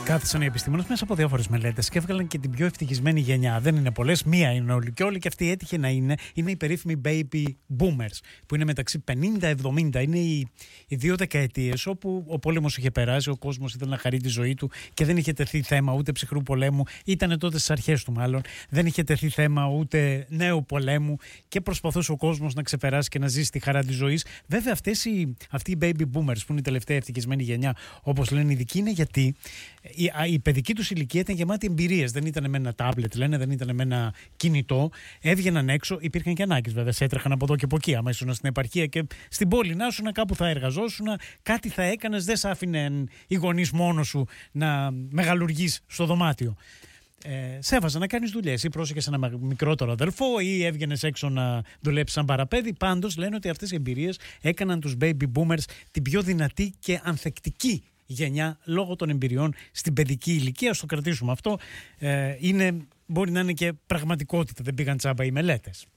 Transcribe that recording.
Κάθισαν οι επιστήμονες μέσα από διάφορες μελέτες και έβγαλαν και την πιο ευτυχισμένη γενιά. Δεν είναι πολλές, μία είναι όλοι. Και όλη και αυτή έτυχε να είναι οι περίφημοι baby boomers, που είναι μεταξύ 50-70. Είναι οι δύο δεκαετίες όπου ο πόλεμος είχε περάσει, ο κόσμος ήθελε να χαρεί τη ζωή του και δεν είχε τεθεί θέμα ούτε ψυχρού πολέμου. Ήταν τότε στις αρχές του, μάλλον. Δεν είχε τεθεί θέμα ούτε νέου πολέμου και προσπαθούσε ο κόσμος να ξεπεράσει και να ζήσει τη χαρά της ζωής. Βέβαια, αυτοί οι baby boomers, που είναι η τελευταία ευτυχισμένη γενιά, όπως λένε οι ειδικοί, είναι γιατί η παιδική τους ηλικία ήταν γεμάτη εμπειρίες. Δεν ήταν με ένα τάμπλετ, λένε, δεν ήταν με ένα κινητό. Έβγαιναν έξω, υπήρχαν και ανάγκες βέβαια. Σε έτρεχαν από εδώ και από εκεί. Άμα ήσουν στην επαρχία και στην πόλη να ήσουν, κάπου θα εργαζόσουν, κάτι θα έκανες. Δεν σ' άφηνε οι γονείς μόνος σου να μεγαλουργείς στο δωμάτιο. Σε έβαζαν να κάνεις δουλειές, ή πρόσεχες ένα μικρότερο αδελφό, ή έβγαινες έξω να δουλέψεις σαν παραπέδι. Πάντως λένε ότι αυτές οι εμπειρίες έκαναν τους baby boomers την πιο δυνατή και ανθεκτική γενιά λόγω των εμπειριών στην παιδική ηλικία. Στο κρατήσουμε αυτό. Μπορεί να είναι και πραγματικότητα, δεν πήγαν τσάμπα οι μελέτες.